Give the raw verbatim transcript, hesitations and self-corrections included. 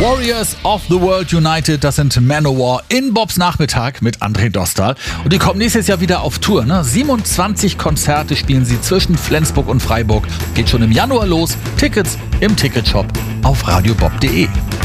Warriors of the World United, das sind Manowar in Bobs Nachmittag mit André Dostal. Und die kommen nächstes Jahr wieder auf Tour. Ne? siebenundzwanzig Konzerte spielen sie zwischen Flensburg und Freiburg. Geht schon im Januar los. Tickets im Ticketshop auf radiobob punkt de.